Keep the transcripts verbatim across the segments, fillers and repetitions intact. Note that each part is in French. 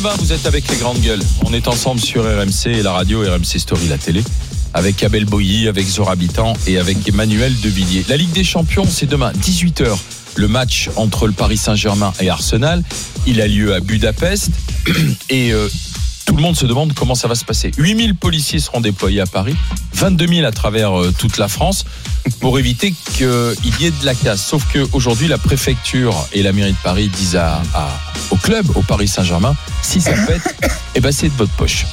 Vous êtes avec les grandes gueules. On est ensemble sur R M C et la radio, R M C Story, la télé, avec Abel Boilly, avec Zora Bitan et avec Emmanuel Devilliers. La Ligue des Champions, c'est demain, dix-huit heures. Le match entre le Paris Saint-Germain et Arsenal, il a lieu à Budapest et euh, tout le monde se demande comment ça va se passer. huit mille policiers seront déployés à Paris, vingt-deux mille à travers euh, toute la France pour éviter qu'il y ait de la casse. Sauf qu'aujourd'hui, la préfecture et la mairie de Paris disent à, à, au club, au Paris Saint-Germain, si ça pète, eh ben c'est de votre poche.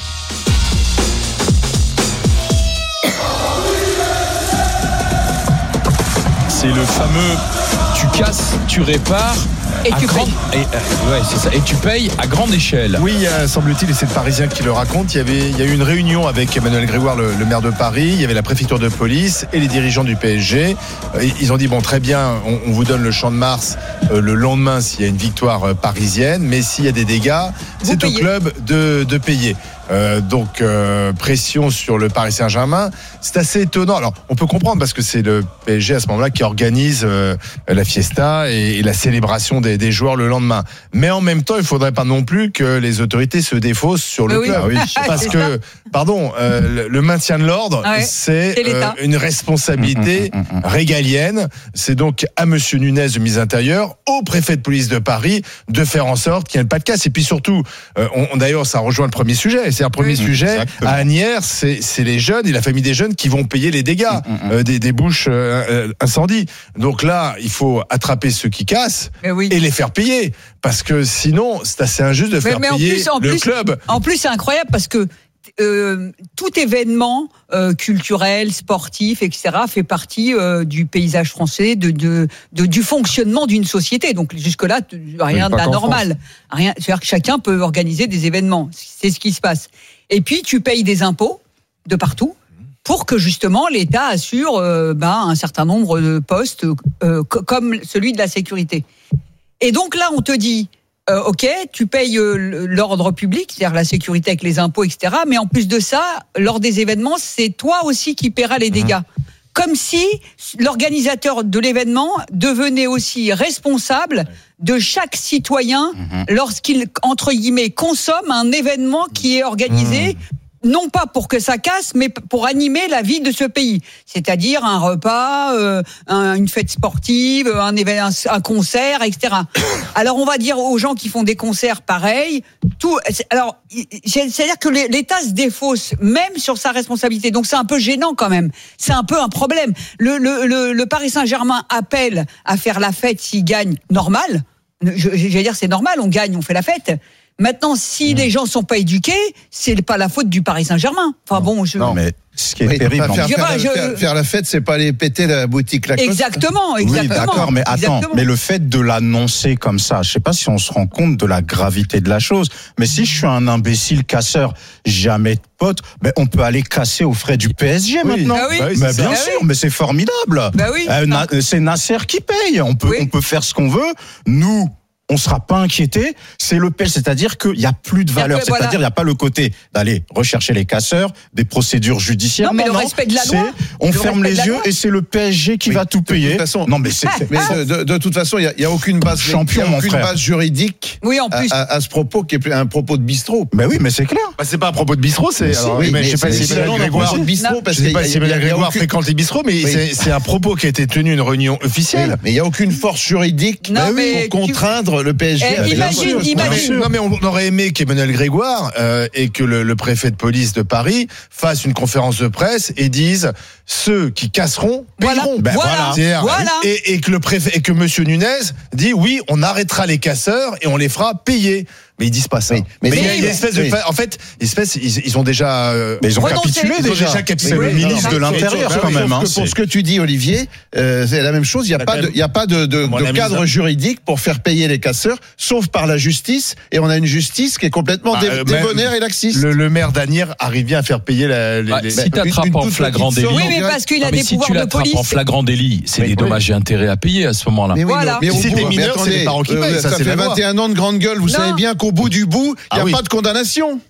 C'est le fameux tu casses, tu répares et tu grande... payes. Et, euh, ouais, c'est ça. Et tu payes à grande échelle. Oui, euh, semble-t-il, et c'est le Parisien qui le raconte. Il y avait, il y a eu une réunion avec Emmanuel Grégoire, le, le maire de Paris. Il y avait la préfecture de police et les dirigeants du P S G. Euh, ils ont dit bon, très bien, on, on vous donne le Champ de Mars euh, le lendemain s'il y a une victoire euh, parisienne, mais s'il y a des dégâts, vous c'est payez. Au club de, de payer. Euh, donc euh, pression sur le Paris Saint-Germain, c'est assez étonnant. Alors on peut comprendre parce que c'est le P S G à ce moment-là qui organise euh, la fiesta et, et la célébration des, des joueurs le lendemain. Mais en même temps, il faudrait pas non plus que les autorités se défaussent sur le oui. club, oui. parce c'est que ça. pardon, euh, le, le maintien de l'ordre, ouais, c'est, c'est euh, une responsabilité mmh, mmh, mmh. régalienne. C'est donc à Monsieur Nunez, le ministre de l'Intérieur, au préfet de police de Paris, de faire en sorte qu'il n'y ait pas de casse. Et puis surtout, euh, on, d'ailleurs, ça rejoint le premier sujet. C'est un premier oui, sujet exactement. À Asnières, c'est, c'est les jeunes et la famille des jeunes qui vont payer les dégâts mmh, mmh. Euh, des, des bouches euh, incendies. Donc là, il faut attraper ceux qui cassent oui. et les faire payer, parce que sinon, c'est assez injuste de mais, faire mais payer plus, le plus, club. En plus, c'est incroyable parce que euh, tout événement euh, culturel, sportif, et cetera, fait partie euh, du paysage français, de, de, de du fonctionnement d'une société. Donc jusque-là, rien d'anormal. Rien, c'est-à-dire que chacun peut organiser des événements. C'est ce qui se passe. Et puis, tu payes des impôts de partout pour que justement l'État assure euh, ben, un certain nombre de postes euh, co- comme celui de la sécurité. Et donc là, on te dit, euh, ok, tu payes euh, l'ordre public, c'est-à-dire la sécurité avec les impôts, et cetera. Mais en plus de ça, lors des événements, c'est toi aussi qui paieras les dégâts. Mmh. Comme si l'organisateur de l'événement devenait aussi responsable de chaque citoyen mmh. lorsqu'il, entre guillemets, consomme un événement qui est organisé. Mmh. Non pas pour que ça casse, mais pour animer la vie de ce pays. C'est-à-dire un repas, euh, un, une fête sportive, un, événement, un concert, et cetera. Alors on va dire aux gens qui font des concerts pareil, tout. Alors c'est-à-dire que l'État se défausse même sur sa responsabilité. Donc c'est un peu gênant quand même. C'est un peu un problème. Le, le, le, le Paris Saint-Germain appelle à faire la fête s'il gagne, normal. Je, je vais dire c'est normal, on gagne, on fait la fête. Maintenant, si mmh. les gens sont pas éduqués, c'est pas la faute du Paris Saint-Germain. Enfin bon, je. Non, mais ce qui est oui, terrible, faire, faire, pas, je... faire, faire la fête, c'est pas aller péter la boutique Lacoste. Exactement, exactement. Oui, d'accord, mais attends, exactement. Mais le fait de l'annoncer comme ça, je sais pas si on se rend compte de la gravité de la chose. Mais si je suis un imbécile casseur, jamais de pote, ben on peut aller casser aux frais du P S G oui. maintenant. Bah oui. bah oui, mais bien bah sûr, oui. mais c'est formidable. Bah oui. Euh, na- c'est Nasser qui paye. On peut, oui. on peut faire ce qu'on veut. Nous. On sera pas inquiété, c'est le P S G, c'est-à-dire qu'il y a plus de valeur, c'est-à-dire il voilà. y a pas le côté d'aller rechercher les casseurs, des procédures judiciaires. Non, mais non, le non, respect de la loi. On le ferme les yeux loi. et c'est le P S G qui oui, va tout payer. De toute façon, non mais c'est, c'est mais de, de, de toute façon, il y a, y a aucune base, champion, y a aucune mon frère. base juridique. Oui, en plus. À, à, à ce propos qui est un propos de bistrot. Mais oui, mais c'est clair. Bah, c'est pas un propos de bistrot, c'est. Alors, oui, mais je sais pas si c'est un propos de bistrot parce que je sais pas si Emmanuel Grégoire fréquente les bistrots, mais c'est un propos qui a été tenu une réunion officielle. Mais il y a aucune force juridique pour contraindre le P S G. Imagine, imagine. Non mais on aurait aimé qu'Emmanuel Grégoire euh, et que le, le préfet de police de Paris fasse une conférence de presse et dise ceux qui casseront paieront. Voilà. Ben voilà. voilà. Et, et que le préfet et que Monsieur Nunez dit oui, on arrêtera les casseurs et on les fera payer. Mais ils disent pas ça. Oui, mais, mais il y a une espèce de, en fait, espèce, ils, ils ont déjà, euh, mais ils ont capitulé ils ont déjà. déjà capitulé. C'est le ministre de l'Intérieur quand même. Hein, pour ce que tu dis, Olivier, euh, c'est la même chose. Il y a pas de, il y a pas de, de, de cadre juridique pour faire payer les casseurs, sauf par la justice. Et on a une justice qui est complètement bah, euh, débonnaire et laxiste. Le, le maire d'Asnières arrive bien à faire payer la. Les, bah, les, si t'attrapes en flagrant délit. Oui, mais parce qu'il a des si pouvoirs de police. Si tu l'attrapes en flagrant délit, c'est des dommages et intérêts à payer à ce moment-là. Mais voilà. Mais si t'es mineur, c'est les parents qui payent. Ça fait vingt et un ans de grande gueule. Vous savez bien qu'au bout du bout, il n'y a pas de condamnation.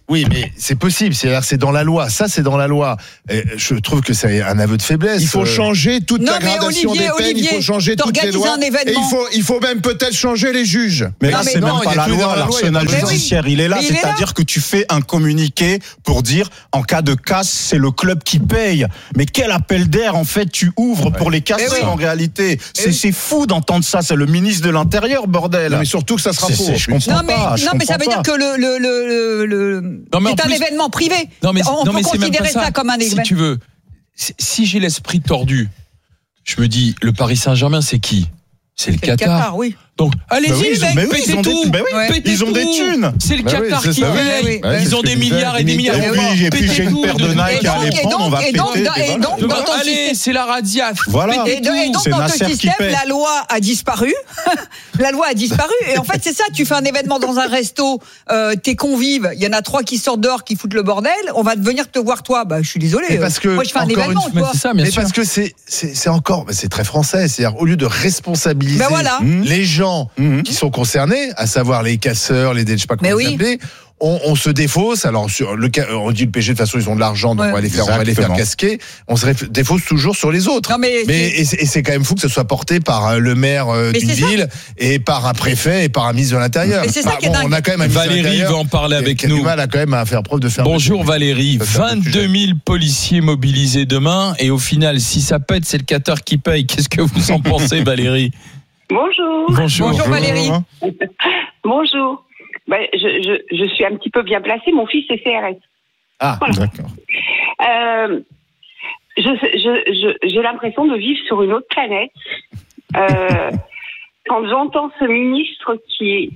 Oui, mais c'est possible. C'est-à-dire, c'est dans la loi. Ça, c'est dans la loi. Et je trouve que c'est un aveu de faiblesse. Il faut changer toute non, la gradation Olivier, des peines. Olivier, il faut changer toutes les lois. Un événement. Et il faut, il faut même peut-être changer les juges. Mais non, là, mais c'est non, même pas la loi. L'arsenal judiciaire, il est là. C'est-à-dire que tu fais un communiqué pour dire, en cas de casse, c'est le club qui paye. Mais quel appel d'air, en fait, tu ouvres pour les casseurs, oui. en réalité. C'est, oui. c'est fou d'entendre ça. C'est le ministre de l'Intérieur, bordel. Non, mais surtout que ça sera faux. Je comprends non, mais, pas. Non, mais ça veut pas. dire que le, le, le, le, non, mais c'est un plus... événement privé. Non, mais, on non, peut mais considérer ça. ça comme un événement. Si tu veux, si j'ai l'esprit tordu, je me dis, le Paris Saint-Germain, c'est qui ? C'est le c'est Qatar. Le Qatar, oui. Donc, allez-y, bah oui, ils ont, mec, oui, pétez ils tout. Des, bah oui, ouais. Ils ont tout. des thunes. C'est le bah Qatar oui, qui paye. Oui, oui. Ils ont des milliards et des milliards. Et puis, et puis j'ai une paire de Nike à aller prendre, on va péter. Et donc, dans ton allez, c'est la radia. Voilà. Et donc, dans ton système, la loi a disparu. La loi a disparu. Et en fait, c'est ça. Tu fais un événement dans un resto, tes convives, il y en a trois qui sortent dehors, qui foutent le bordel. On va venir te voir, toi. Bah, je suis désolé. Parce que moi, je fais un événement, une... toi. C'est ça, mais parce que c'est, c'est, c'est encore, c'est très français. C'est-à-dire, au lieu de responsabiliser les gens qui sont concernés, à savoir les casseurs, les je sais pas comment les appeler, on, on se défausse. Alors sur le on dit le P G de toute façon ils ont de l'argent, donc ouais, on va les faire, on va les faire casquer. On se défausse toujours sur les autres. Non, mais, mais et, c'est, et c'est quand même fou que ce soit porté par le maire euh, d'une ville ça. et par un préfet et par un ministre de l'Intérieur. Mais c'est ça bah, qui est bon, dingue. On a quand même un Valérie veut en parler avec qui a nous. Du mal à quand même à faire preuve de faire. Bonjour Valérie, vingt-deux mille policiers mobilisés demain et au final, si ça pète, c'est le Qatar qui paye. Qu'est-ce que vous en pensez, Valérie? Bonjour. Bonjour. Bonjour Valérie. Bonjour. Ben, je, je, je suis un petit peu bien placée. Mon fils est C R S. Ah, voilà. D'accord. Euh, je, je, je, j'ai l'impression de vivre sur une autre planète. Euh, quand j'entends ce ministre qui,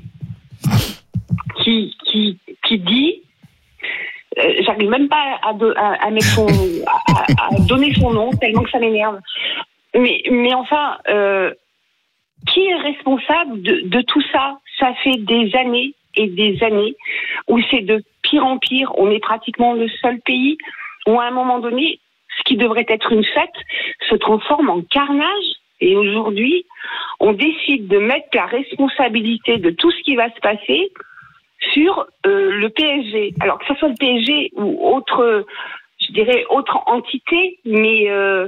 qui, qui, qui dit, euh, j'arrive même pas à, do, à, à, mettre son, à, à donner son nom tellement que ça m'énerve. Mais, mais enfin. Euh, Qui est responsable de, de tout ça? Ça fait des années et des années où c'est de pire en pire. On est pratiquement le seul pays où à un moment donné, ce qui devrait être une fête se transforme en carnage. Et aujourd'hui, on décide de mettre la responsabilité de tout ce qui va se passer sur euh, le P S G. Alors que ce soit le P S G ou autre, je dirais, autre entité, mais... Euh,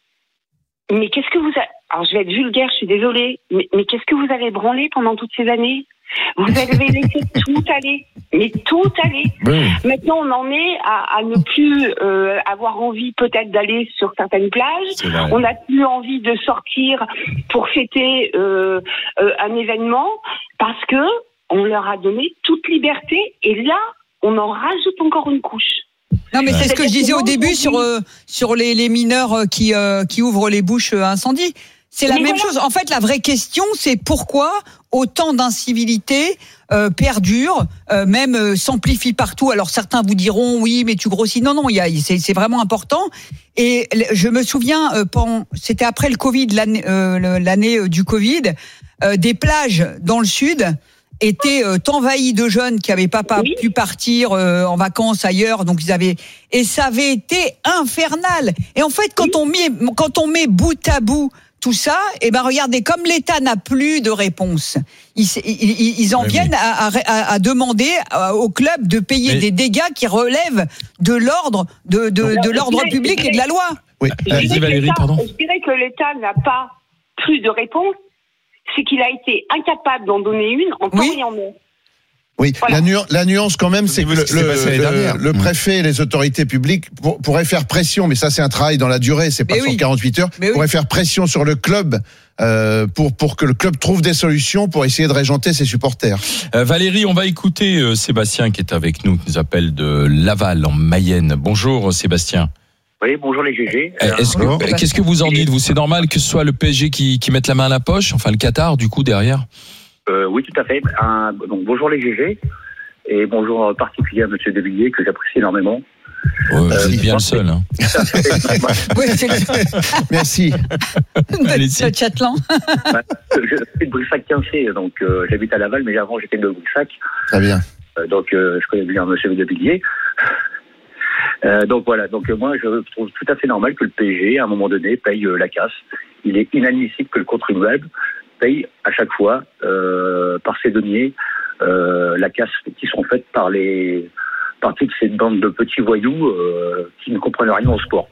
Mais qu'est-ce que vous avez... Alors, je vais être vulgaire, je suis désolée, mais, mais qu'est-ce que vous avez branlé pendant toutes ces années? Vous avez laissé tout aller, mais tout aller. Oui. Maintenant, on en est à, à ne plus euh, avoir envie peut-être d'aller sur certaines plages. On n'a plus envie de sortir pour fêter euh, euh, un événement parce que on leur a donné toute liberté et là, on en rajoute encore une couche. Non, mais c'est ce que je disais au début sur euh, sur les, les mineurs qui euh, qui ouvrent les bouches à incendie. C'est la mais même voilà. chose. En fait, la vraie question, c'est pourquoi autant d'incivilités euh, perdurent, euh, même euh, s'amplifient partout. Alors certains vous diront oui, mais tu grossis. Non, non, il y a, c'est, c'est vraiment important. Et je me souviens, euh, pendant, c'était après le Covid, l'année, euh, l'année du Covid, euh, des plages dans le sud étaient euh, envahis de jeunes qui n'avaient pas, pas oui. pu partir euh, en vacances ailleurs, donc ils avaient et ça avait été infernal. Et en fait, quand oui. on met quand on met bout à bout tout ça, et eh ben regardez, comme l'État n'a plus de réponse, ils, ils, ils en oui, viennent à, à, à demander au club de payer mais... des dégâts qui relèvent de l'ordre de, de, de l'ordre dirais, public dirais, et de la loi. Oui. Je, dirais Valérie, pardon. je dirais que l'État n'a pas plus de réponse. C'est qu'il a été incapable d'en donner une en temps oui. et en heure. Oui, voilà. la, nuance, la nuance quand même, c'est que le, le, le, le préfet et les autorités publiques pour, pourraient faire pression, mais ça c'est un travail dans la durée, c'est pas mais sur oui. quarante-huit heures, mais pourraient oui. faire pression sur le club euh, pour, pour que le club trouve des solutions pour essayer de régenter ses supporters. Euh, Valérie, on va écouter euh, Sébastien qui est avec nous, qui nous appelle de Laval en Mayenne. Bonjour Sébastien. Oui, bonjour les G G. Est-ce que, qu'est-ce que vous en dites, vous? C'est normal que ce soit le P S G qui, qui mette la main à la poche, enfin le Qatar du coup derrière? euh, Oui, tout à fait. Un, donc bonjour les G G et bonjour en particulier à Monsieur Devilliers que j'apprécie énormément. Ouais, vous euh, êtes bien le seul. Hein. Oui, c'est le seul. Merci. Le Châtelain. Je suis de Brissac-Quincé, donc euh, j'habite à Laval, mais avant j'étais de Brissac. Très bien. Euh, donc euh, je connais bien Monsieur Devilliers. Euh, donc voilà, donc euh, moi je trouve tout à fait normal que le P S G à un moment donné paye euh, la casse. Il est inadmissible que le contribuable paye à chaque fois euh, par ses deniers euh, la casse qui sont faites par les partie de cette bande de petits voyous euh, qui ne comprennent rien au sport.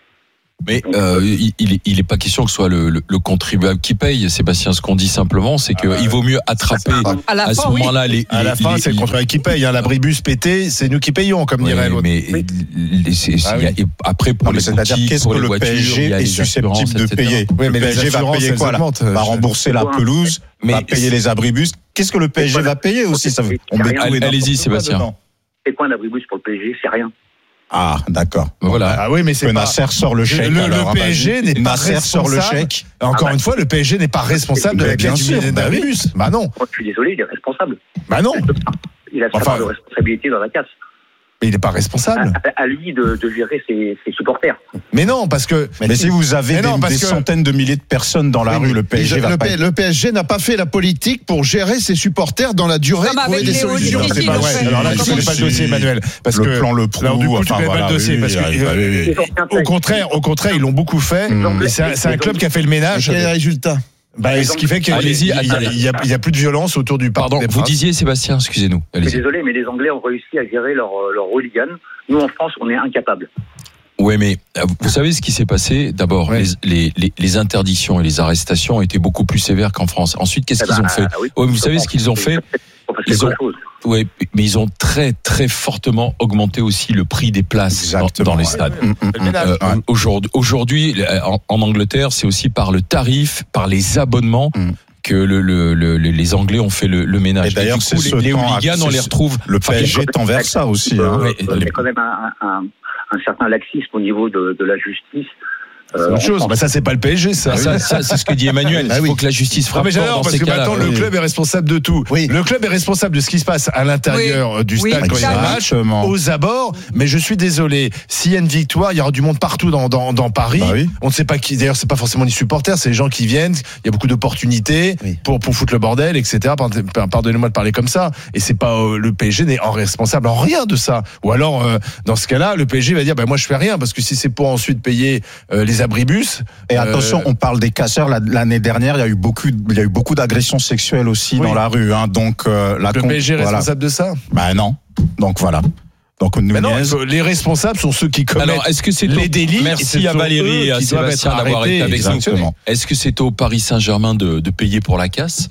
Mais euh, il, il est pas question que ce soit le, le, le contribuable qui paye, Sébastien. Ce qu'on dit simplement, c'est qu'il euh, vaut mieux attraper à, à ce fin, moment-là oui. les, à la les, fin, les, c'est le contribuable qui paye. Hein. L'abribus pété, c'est nous qui payons, comme ouais, dirait l'autre. Mais oui. les, c'est, ah, y a, oui. après pour non, les boutiques, qu'est-ce pour que les le voitures, P S G est susceptible de payer. Oui, mais le P S G va payer quoi là? Va rembourser la pelouse, mais va payer les abribus. Qu'est-ce que le P S G va payer aussi? Ça veut. Allez-y, Sébastien. C'est quoi un abribus pour le P S G? C'est rien. Ah, d'accord. Voilà. Ah oui, mais c'est que pas... Nasser sort le chèque. Le, alors, le P S G n'est pas Nasser responsable. sort le chèque. Encore ah bah, une fois, le P S G n'est pas responsable de la quête du d'abribus. Bah non. Moi, je suis désolé, il est responsable. Bah non. Il a sa part de responsabilité dans la casse. Mais il n'est pas responsable. À, à lui de, de gérer ses, ses supporters. Mais non, parce que. Mais, mais si vous avez des, non, des que... centaines de milliers de personnes dans la oui, rue, le P S G le, va le, pas. P, le P S G n'a pas fait la politique pour gérer ses supporters dans la durée, non, trouver des solutions. Non, c'est pas vrai. Alors là, tu connais pas le dossier, Emmanuel. Parce le que plan le Prou. Alors du coup, tu enfin, connais voilà, pas le dossier, oui, parce que oui, euh, oui, oui. au contraire, au contraire, ils l'ont beaucoup fait. Mmh. C'est un, c'est un club qui a fait le ménage. Quel est le résultat? Bah, ce qui fait qu'il Allez-y, y, a, il y, a, il y a plus de violence autour du parc. Pardon, vous disiez, Sébastien, excusez-nous. Je suis désolé, mais les Anglais ont réussi à gérer leur, leur hooligan. Nous, en France, on est incapables. Oui, mais vous savez ce qui s'est passé? D'abord, ouais. les, les, les interdictions et les arrestations ont été beaucoup plus sévères qu'en France. Ensuite, qu'est-ce eh qu'ils ben, ont fait oui, ouais, Vous savez ce qu'ils ont fait ils ont, ouais, mais ils ont très très fortement augmenté aussi le prix des places dans, dans les stades. Ouais. Euh, ouais. Aujourd'hui, aujourd'hui, en, en Angleterre, c'est aussi par le tarif, par les abonnements. Mm. que le, le, le, les Anglais ont fait le, le ménage. Et d'ailleurs, et du coup, les, les hooligans, on les retrouve. Le P S G tend vers ça aussi. Euh, hein. Il y a quand même un, un, un certain laxisme au niveau de, de la justice. C'est autre chose. Bah ça, c'est pas le P S G, ça. Ah, ça, ça c'est ce que dit Emmanuel. Il faut oui. que la justice frappe. Non, mais j'adore, parce que maintenant, le oui. club est responsable de tout. Oui. Le club est responsable de ce qui se passe à l'intérieur oui. du stade oui. quand il y a un match, aux abords. Mais je suis désolé. S'il y a une victoire, il y aura du monde partout dans, dans, dans Paris. Bah oui. On ne sait pas qui. D'ailleurs, c'est pas forcément les supporters, c'est les gens qui viennent. Il y a beaucoup d'opportunités oui. pour, pour foutre le bordel, et cetera. Pardonnez-moi de parler comme ça. Et c'est pas, euh, le P S G n'est en responsable en rien de ça. Ou alors, euh, dans ce cas-là, le P S G va dire, bah, moi, je fais rien, parce que si c'est pour ensuite payer euh, les abribus. Et attention, euh... on parle des casseurs. L'année dernière, il y a eu beaucoup, il y a eu beaucoup d'agressions sexuelles aussi oui. dans la rue. Hein. Donc euh, la le P S G est voilà. responsable de ça? Ben non. Donc voilà. Donc Nunez... non, les responsables sont ceux qui commettent Alors, est-ce que c'est les délits. Merci à Valérie et à Sébastien d'avoir été avec nous. Est-ce que c'est au Paris Saint-Germain de, de payer pour la casse?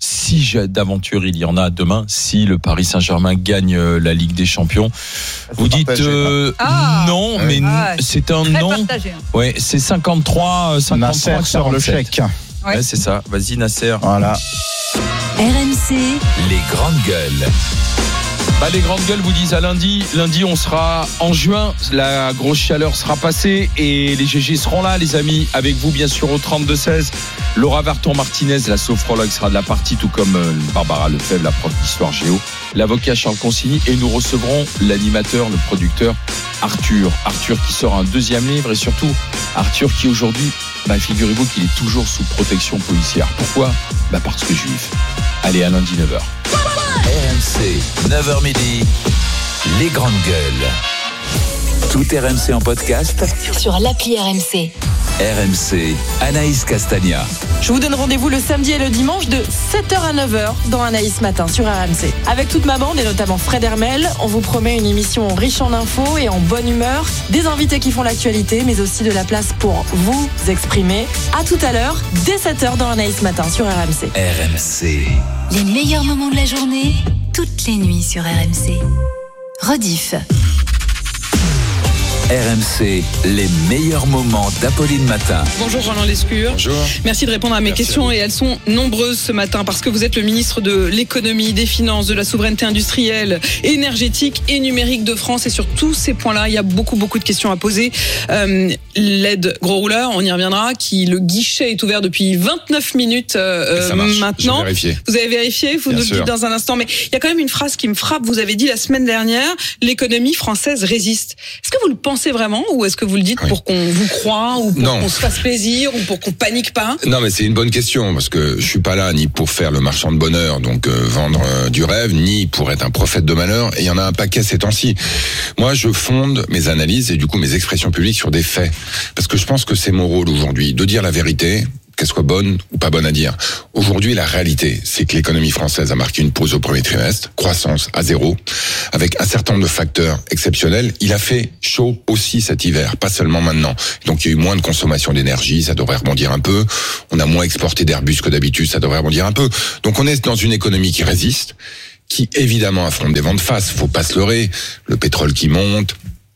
Si d'aventure il y en a demain, si le Paris Saint-Germain gagne la Ligue des Champions, vous dites euh, ah, non, ouais. mais ah, c'est un non. Partagé. Ouais, c'est cinquante-trois, cinquante-trois Nasser sort le chèque. Ouais, ouais c'est ça. Vas-y Nasser. Voilà. R M C. Les grandes gueules. Bah, les grandes gueules vous disent à lundi. Lundi, on sera en juin. La grosse chaleur sera passée et les G G seront là, les amis. Avec vous, bien sûr, au trente-deux seize. Laura Varton-Martinez, la sophrologue, sera de la partie, tout comme Barbara Lefebvre, la prof d'histoire géo. L'avocat Charles Consigny. Et nous recevrons l'animateur, le producteur Arthur. Arthur qui sort un deuxième livre et surtout, Arthur qui aujourd'hui, bah, figurez-vous qu'il est toujours sous protection policière. Pourquoi? Bah, parce que juif. Allez, à lundi, neuf heures. R M C, neuf heures midi, les grandes gueules. Tout R M C en podcast sur l'appli R M C. R M C, Anaïs Castagna. Je vous donne rendez-vous le samedi et le dimanche de sept heures à neuf heures dans Anaïs Matin sur R M C. Avec toute ma bande et notamment Fred Hermel, on vous promet une émission riche en infos et en bonne humeur, des invités qui font l'actualité, mais aussi de la place pour vous exprimer. À tout à l'heure, dès sept heures dans Anaïs Matin sur R M C. R M C. Les meilleurs moments de la journée, toutes les nuits sur R M C. Rediff. R M C, les meilleurs moments d'Apolline Matin. Bonjour Roland Lescure. Bonjour. Merci de répondre à mes Merci questions à et elles sont nombreuses ce matin parce que vous êtes le ministre de l'économie, des finances, de la souveraineté industrielle, énergétique et numérique de France et sur tous ces points-là, il y a beaucoup beaucoup de questions à poser. Euh, l'aide gros rouleur, on y reviendra, qui le guichet est ouvert depuis vingt-neuf minutes euh, maintenant. Vérifié. Vous avez vérifié, vous Bien nous sûr. le dites dans un instant, mais il y a quand même une phrase qui me frappe. Vous avez dit la semaine dernière, l'économie française résiste. Est-ce que vous le pensez vraiment ou est-ce que vous le dites oui. pour qu'on vous croie ou pour non. qu'on se fasse plaisir ou pour qu'on panique pas? Non, mais c'est une bonne question parce que je suis pas là ni pour faire le marchand de bonheur, donc euh, vendre euh, du rêve, ni pour être un prophète de malheur. Et il y en a un paquet ces temps-ci. Moi, je fonde mes analyses et du coup mes expressions publiques sur des faits parce que je pense que c'est mon rôle aujourd'hui de dire la vérité. qu'elle soit bonne ou pas bonne à dire. Aujourd'hui, la réalité, c'est que l'économie française a marqué une pause au premier trimestre, croissance à zéro, avec un certain nombre de facteurs exceptionnels. Il a fait chaud aussi cet hiver, pas seulement maintenant. Donc il y a eu moins de consommation d'énergie, ça devrait rebondir un peu. On a moins exporté d'Airbus que d'habitude, ça devrait rebondir un peu. Donc on est dans une économie qui résiste, qui évidemment affronte des vents de face, faut pas se leurrer. Le pétrole qui monte,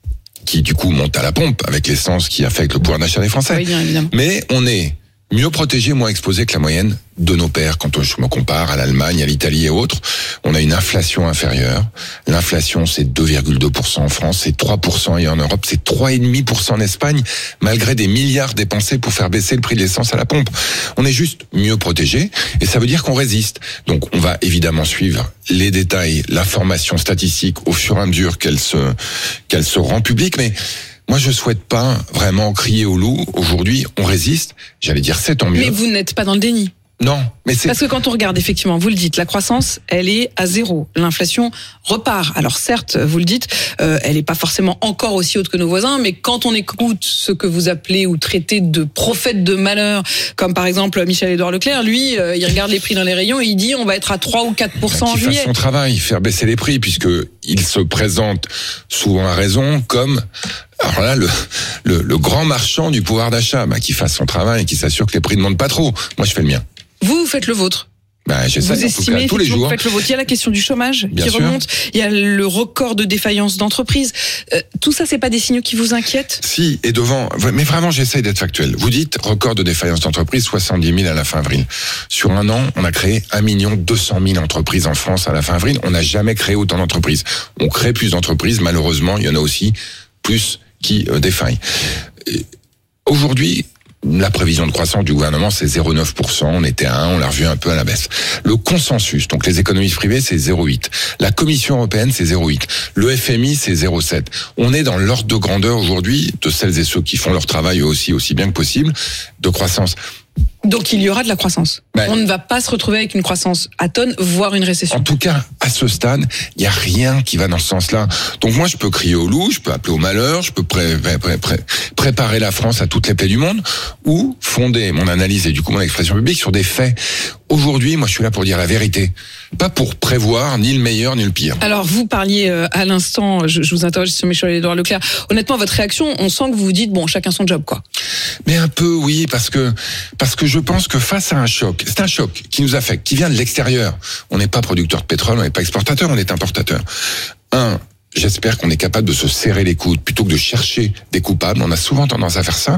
qui du coup monte à la pompe avec l'essence qui affecte le pouvoir d'achat des Français. Oui, bien évidemment. Mais on est mieux protégé, moins exposé que la moyenne de nos pairs. Quand je me compare à l'Allemagne, à l'Italie et autres, on a une inflation inférieure. L'inflation, c'est deux virgule deux pour cent en France, c'est trois pour cent et en Europe, c'est trois virgule cinq pour cent en Espagne, malgré des milliards dépensés pour faire baisser le prix de l'essence à la pompe. On est juste mieux protégé et ça veut dire qu'on résiste. Donc on va évidemment suivre les détails, l'information statistique au fur et à mesure qu'elle se, qu'elle se rend publique, mais moi, je souhaite pas vraiment crier au loup. Aujourd'hui, on résiste. J'allais dire, c'est tant mieux. Mais vous n'êtes pas dans le déni. Non, mais c'est... Parce que quand on regarde, effectivement, vous le dites, la croissance, elle est à zéro. L'inflation repart. Alors certes, vous le dites, euh, elle n'est pas forcément encore aussi haute que nos voisins, mais quand on écoute ce que vous appelez ou traitez de prophètes de malheur, comme par exemple Michel-Édouard Leclerc, lui, euh, il regarde les prix dans les rayons et il dit on va être à trois ou quatre pour cent en juillet. Qu'il fasse son travail, faire baisser les prix, puisque il se présente souvent à raison comme... Alors là, le, le, le grand marchand du pouvoir d'achat, bah, qui fasse son travail et qui s'assure que les prix ne montent pas trop. Moi, je fais le mien. Vous, vous faites le vôtre. Bah, j'essaie, vous en estimez tout cas, tous les jours. Vous faites le vôtre. Il y a la question du chômage Bien qui sûr. remonte. Il y a le record de défaillance d'entreprises. Euh, tout ça, c'est pas des signaux qui vous inquiètent? Si, et devant. Mais vraiment, j'essaie d'être factuel. Vous dites record de défaillance d'entreprises, soixante-dix mille à la fin avril. Sur un an, on a créé un million deux cent mille entreprises en France à la fin avril. On n'a jamais créé autant d'entreprises. On crée plus d'entreprises. Malheureusement, il y en a aussi plus qui euh, défaillent. Et aujourd'hui, la prévision de croissance du gouvernement, c'est zéro virgule neuf pour cent. On était à un, on l'a revu un peu à la baisse. Le consensus, donc les économistes privés, c'est zéro virgule huit. La Commission européenne, c'est zéro virgule huit. Le F M I, c'est zéro virgule sept. On est dans l'ordre de grandeur aujourd'hui de celles et ceux qui font leur travail eux aussi, aussi bien que possible, de croissance. Donc il y aura de la croissance. Ben, on ne va pas se retrouver avec une croissance atone, voire une récession. En tout cas, à ce stade, il n'y a rien qui va dans ce sens-là. Donc moi, je peux crier au loup, je peux appeler au malheur, je peux pré- pré- pré- pré- préparer la France à toutes les plaies du monde, ou fonder mon analyse et du coup mon expression publique sur des faits. Aujourd'hui, moi, je suis là pour dire la vérité, pas pour prévoir ni le meilleur ni le pire. Alors, vous parliez euh, à l'instant, je, je vous interroge sur Michel-Édouard Leclerc. Honnêtement, votre réaction, on sent que vous vous dites, bon, chacun son job, quoi. Mais un peu, oui, parce que parce que je pense que face à un choc, c'est un choc qui nous affecte, qui vient de l'extérieur. On n'est pas producteur de pétrole, on n'est pas exportateur, on est importateur. Un, j'espère qu'on est capable de se serrer les coudes plutôt que de chercher des coupables. On a souvent tendance à faire ça.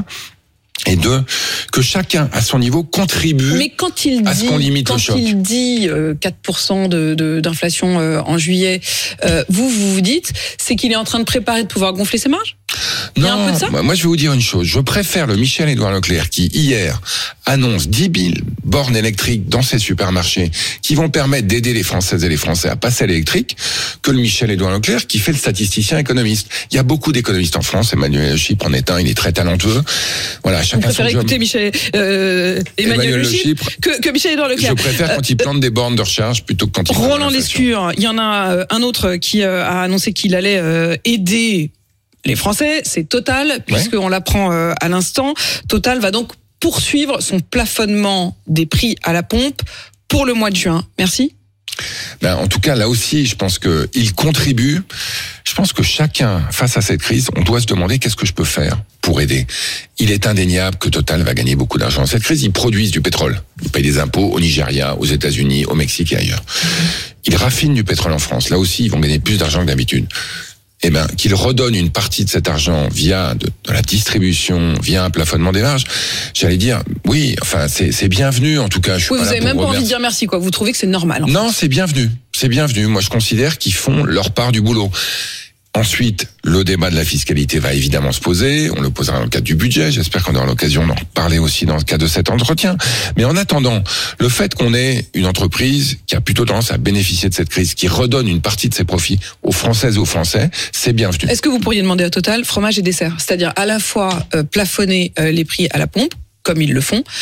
Et deux, que chacun à son niveau contribue Mais quand il à ce dit, qu'on limite quand le choc. il dit euh, quatre pour cent de, de, d'inflation euh, en juillet, euh, vous, vous vous dites, c'est qu'il est en train de préparer de pouvoir gonfler ses marges? Il y a un peu de ça ? Non, moi je vais vous dire une chose. Je préfère le Michel-Édouard Leclerc qui, hier, annonce dix mille bornes électriques dans ses supermarchés qui vont permettre d'aider les Françaises et les Français à passer à l'électrique que le Michel-Édouard Leclerc qui fait le statisticien économiste. Il y a beaucoup d'économistes en France. Emmanuel Chypre en est un, il est très talentueux. Voilà, chacun Vous préférez son job. écouter Michel, euh, Emmanuel, Emmanuel Le Chypre que, que Michel-Édouard Leclerc. Je préfère quand il plante des bornes de recharge plutôt que quand il... Roland Lescure, il y en a un autre qui a annoncé qu'il allait aider les Français, c'est Total, puisqu'on l'apprend à l'instant. Total va donc poursuivre son plafonnement des prix à la pompe pour le mois de juin. Merci. Ben, en tout cas, là aussi, je pense qu'il contribue. Je pense que chacun, face à cette crise, on doit se demander qu'est-ce que je peux faire pour aider. Il est indéniable que Total va gagner beaucoup d'argent. Dans cette crise, ils produisent du pétrole. Ils payent des impôts au Nigeria, aux États-Unis, au Mexique et ailleurs. Ils raffinent du pétrole en France. Là aussi, ils vont gagner plus d'argent que d'habitude. Eh ben, qu'il redonne une partie de cet argent via de, de la distribution, via un plafonnement des marges, j'allais dire, oui, enfin, c'est, c'est bienvenu, en tout cas. Je suis oui, pas vous là avez pour même pas remercier. envie de dire merci, quoi. Vous trouvez que c'est normal, en Non, fait. c'est bienvenu. C'est bienvenu. Moi, je considère qu'ils font leur part du boulot. Ensuite, le débat de la fiscalité va évidemment se poser. On le posera dans le cadre du budget. J'espère qu'on aura l'occasion d'en parler aussi dans le cadre de cet entretien. Mais en attendant, le fait qu'on ait une entreprise qui a plutôt tendance à bénéficier de cette crise, qui redonne une partie de ses profits aux Françaises et aux Français, c'est bienvenu. Est-ce que vous pourriez demander à Total fromage et dessert? C'est-à-dire à la fois euh, plafonner euh, les prix à la pompe, comme ils le font,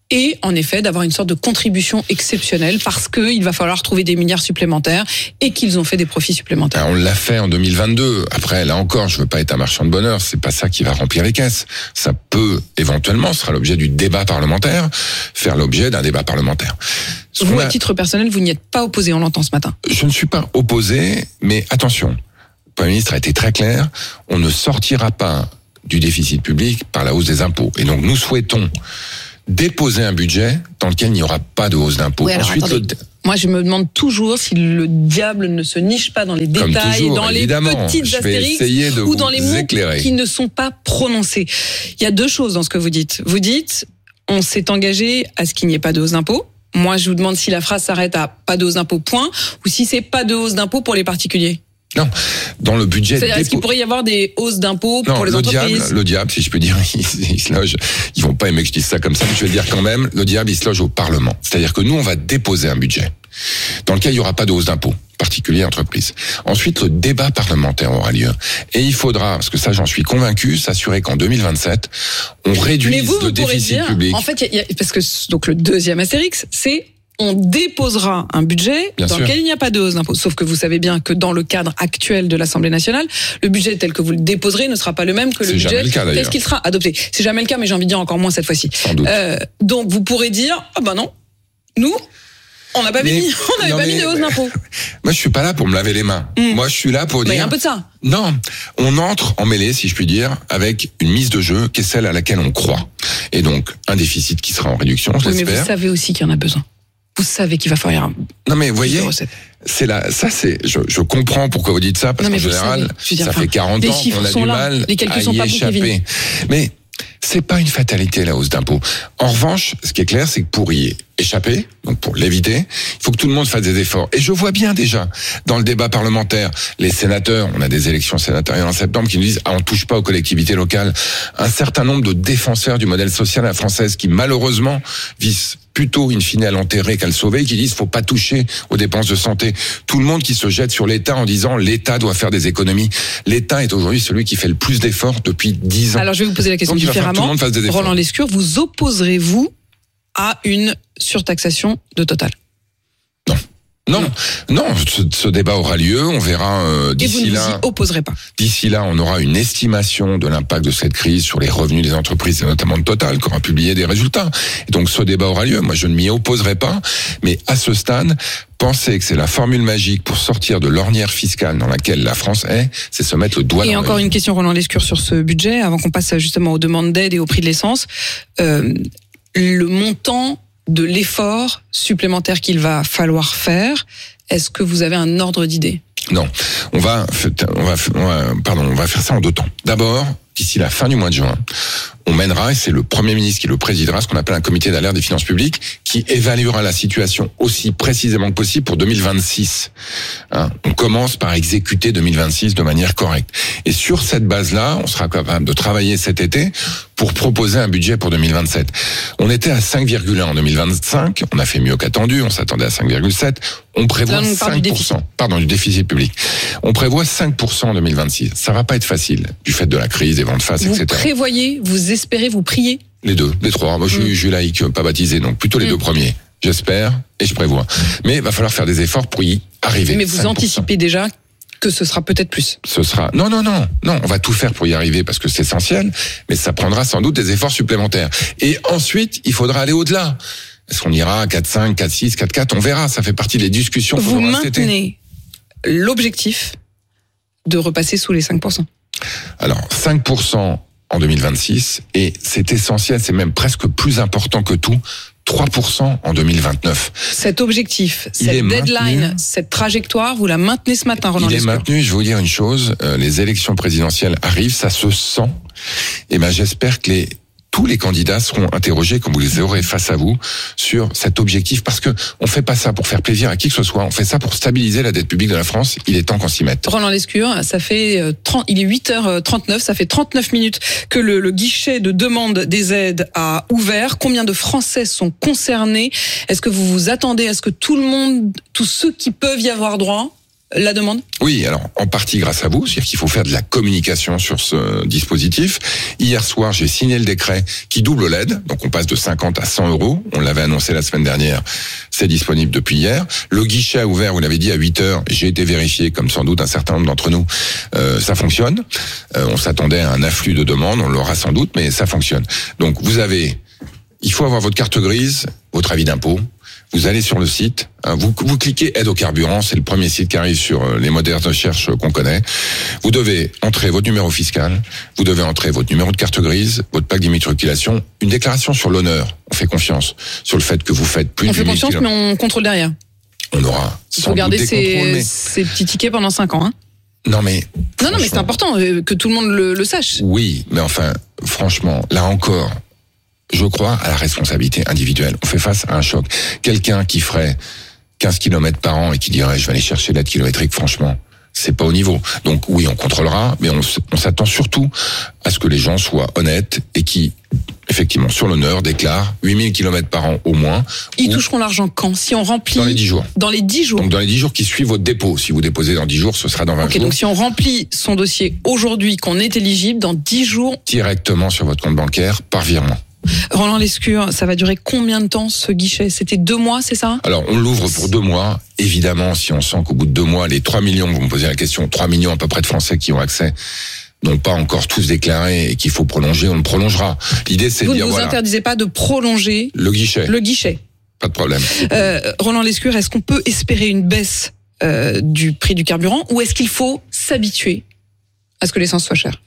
et en effet d'avoir une sorte de contribution exceptionnelle parce qu'il va falloir trouver des milliards supplémentaires et qu'ils ont fait des profits supplémentaires. Alors on l'a fait en deux mille vingt-deux. Après, là encore, je veux pas être un marchand de bonheur, c'est pas ça qui va remplir les caisses. Ça peut éventuellement, ce sera l'objet du débat parlementaire, faire l'objet d'un débat parlementaire. Ce vous, a... à titre personnel, vous n'y êtes pas opposé, on l'entend ce matin. Je ne suis pas opposé, mais attention, le Premier ministre a été très clair, on ne sortira pas du déficit public par la hausse des impôts. Et donc nous souhaitons déposer un budget dans lequel il n'y aura pas de hausse d'impôts. Oui, Ensuite, le... Moi, je me demande toujours si le diable ne se niche pas dans les Comme détails, toujours, dans les petites je astérix ou dans les mots éclairer. qui ne sont pas prononcés. Il y a deux choses dans ce que vous dites. Vous dites, on s'est engagé à ce qu'il n'y ait pas de hausse d'impôts. Moi, je vous demande si la phrase s'arrête à pas de hausse d'impôts, point, ou si c'est pas de hausse d'impôts pour les particuliers. Non, dans le budget. C'est-à-dire, est-ce qu'il pourrait y avoir des hausses d'impôts non, pour les le entreprises? Diable, le diable, si je peux dire, il, il se loge. Ils vont pas aimer que je dise ça comme ça, mais je vais dire quand même, le diable, il se loge au Parlement. C'est-à-dire que nous, on va déposer un budget dans lequel il y aura pas de hausse d'impôts, particulier entreprises. Ensuite, le débat parlementaire aura lieu. Et il faudra, parce que ça, j'en suis convaincu, s'assurer qu'en deux mille vingt-sept, on réduise vous, vous le déficit dire, public. En fait, y a, y a, parce que donc le deuxième astérix, c'est on déposera un budget bien dans sûr. lequel il n'y a pas de hausse d'impôts. Sauf que vous savez bien que dans le cadre actuel de l'Assemblée nationale, le budget tel que vous le déposerez ne sera pas le même que le C'est budget le cas, tel qu'il sera adopté. C'est jamais le cas, mais j'ai envie de dire encore moins cette fois-ci. Sans doute. Euh, donc vous pourrez dire, ah ben non, nous, on n'a pas Mais, mis, on n'avait pas mis de hausse d'impôts. Moi, je suis pas là pour me laver les mains. Mm. Moi, je suis là pour Mais il y dire. a un peu de ça. Non, on entre en mêlée, si je puis dire, avec une mise de jeu qui est celle à laquelle on croit. Et donc, un déficit qui sera en réduction, je Oui, mais l'espère. vous savez aussi qu'il y en a besoin. Vous savez qu'il va falloir un... Non mais vous voyez, c'est là, ça c'est, je, je comprends pourquoi vous dites ça parce qu'en général, savez, dire, ça enfin, fait quarante ans qu'on a du là. mal les calculs à sont y pas échapper. Mais c'est pas une fatalité la hausse d'impôts. En revanche, ce qui est clair, c'est que pour y échapper, donc pour l'éviter, il faut que tout le monde fasse des efforts. Et je vois bien déjà dans le débat parlementaire, les sénateurs, on a des élections sénatoriales en septembre, qui nous disent ah on touche pas aux collectivités locales. Un certain nombre de défenseurs du modèle social à la française qui malheureusement visent plutôt in fine à l'enterrer qu'à le sauver, qui disent faut pas toucher aux dépenses de santé. Tout le monde qui se jette sur l'État en disant l'État doit faire des économies. L'État est aujourd'hui celui qui fait le plus d'efforts depuis dix ans. Alors je vais vous poser la question Donc, différemment. Roland Lescure, vous opposerez-vous à une surtaxation de Total? Non. Non, non, ce, ce débat aura lieu, on verra euh, d'ici là. Et vous ne vous y opposerez pas? D'ici là, on aura une estimation de l'impact de cette crise sur les revenus des entreprises, et notamment de Total, qui aura publié des résultats. Et donc ce débat aura lieu. Moi, je ne m'y opposerai pas, mais à ce stade, penser que c'est la formule magique pour sortir de l'ornière fiscale dans laquelle la France est, c'est se mettre le doigt dans Et encore une question, Roland Lescure, sur ce budget, avant qu'on passe justement aux demandes d'aide et au prix de l'essence. Euh, le montant de l'effort supplémentaire qu'il va falloir faire, est-ce que vous avez un ordre d'idée? Non, on va, on va, on va, pardon, on va faire ça en deux temps. D'abord, d'ici la fin du mois de juin, on mènera, et c'est le Premier ministre qui le présidera, ce qu'on appelle un comité d'alerte des finances publiques, qui évaluera la situation aussi précisément que possible pour deux mille vingt-six. Hein, on commence par exécuter deux mille vingt-six de manière correcte. Et sur cette base-là, on sera capable de travailler cet été pour proposer un budget pour deux mille vingt-sept. On était à cinq virgule un en deux mille vingt-cinq, on a fait mieux qu'attendu, on s'attendait à cinq virgule sept, on prévoit Là, on cinq pour cent. Pardon, du déficit public. On prévoit cinq pour cent en deux mille vingt-six. Ça va pas être facile, du fait de la crise, des vents de face, vous et cetera. Vous prévoyez, vous espérez, vous priez? Les deux, les trois. Moi, je suis, mm. je suis laïque, pas baptisé, donc plutôt les mm. deux premiers. J'espère et je prévois. Mais il va falloir faire des efforts pour y arriver. Mais vous cinq pour cent. Anticipez déjà que ce sera peut-être plus. Ce sera non non non non. On va tout faire pour y arriver parce que c'est essentiel, mais ça prendra sans doute des efforts supplémentaires. Et ensuite, il faudra aller au-delà. Est-ce qu'on ira à quatre cinq, quatre six, quatre quatre? On verra. Ça fait partie des discussions. Vous maintenez l'objectif de repasser sous les cinq pour cent. Alors cinq pour cent en deux mille vingt-six, et c'est essentiel, c'est même presque plus important que tout, trois pour cent en deux mille vingt-neuf. Cet objectif, cette deadline, maintenu, cette trajectoire, vous la maintenez ce matin, Roland Il Lescure. est maintenu, je vais vous dire une chose, euh, les élections présidentielles arrivent, ça se sent, et ben j'espère que les tous les candidats seront interrogés, comme vous les aurez face à vous, sur cet objectif, parce que on fait pas ça pour faire plaisir à qui que ce soit, on fait ça pour stabiliser la dette publique de la France. Il est temps qu'on s'y mette. Roland Lescure, ça fait trente, il est huit heures trente-neuf, ça fait trente-neuf minutes que le, le guichet de demande des aides a ouvert. Combien de Français sont concernés? Est-ce que vous vous attendez à ce que tout le monde, tous ceux qui peuvent y avoir droit, la demande ? Oui, alors en partie grâce à vous, c'est-à-dire qu'il faut faire de la communication sur ce dispositif. Hier soir, j'ai signé le décret qui double l'aide, donc on passe de cinquante à cent euros. On l'avait annoncé la semaine dernière, c'est disponible depuis hier. Le guichet a ouvert, vous l'avez dit, à huit heures. J'ai été vérifié, comme sans doute un certain nombre d'entre nous, euh, ça fonctionne. Euh, on s'attendait à un afflux de demandes, on l'aura sans doute, mais ça fonctionne. Donc vous avez, il faut avoir votre carte grise, votre avis d'impôt. Vous allez sur le site, vous, vous cliquez aide au carburant, c'est le premier site qui arrive sur les moteurs de recherche qu'on connaît. Vous devez entrer votre numéro fiscal, vous devez entrer votre numéro de carte grise, votre plaque d'immatriculation, une déclaration sur l'honneur. On fait confiance sur le fait que vous faites plus on de fait confiance, mais on contrôle derrière. On aura Il faut garder ces, ces petits tickets pendant cinq ans. Hein. Non mais non non mais c'est important que tout le monde le, le sache. Oui, mais enfin franchement, là encore, je crois à la responsabilité individuelle. On fait face à un choc. Quelqu'un qui ferait quinze kilomètres par an et qui dirait je vais aller chercher l'aide kilométrique, franchement, c'est pas au niveau. Donc oui, on contrôlera, mais on, on s'attend surtout à ce que les gens soient honnêtes et qui, effectivement, sur l'honneur, déclarent huit mille kilomètres par an au moins. Ils toucheront l'argent quand ? Si on remplit... Dans les dix jours. Dans les dix jours. Donc dans les dix jours qui suivent votre dépôt. Si vous déposez dans dix jours, ce sera dans vingt okay, jours. Donc si on remplit son dossier aujourd'hui, qu'on est éligible, dans dix jours... Directement sur votre compte bancaire, par virement. Roland Lescure, ça va durer combien de temps ce guichet ? C'était deux mois, c'est ça ? Alors, on l'ouvre pour deux mois. Évidemment, si on sent qu'au bout de deux mois, les trois millions, vous me posez la question, trois millions à peu près de Français qui ont accès, n'ont pas encore tous déclaré et qu'il faut prolonger, on le prolongera. L'idée, c'est vous de dire, ne vous voilà, interdisez pas de prolonger le guichet. Le guichet. Pas de problème. Euh, Roland Lescure, est-ce qu'on peut espérer une baisse euh, du prix du carburant ou est-ce qu'il faut s'habituer à ce que l'essence soit chère ?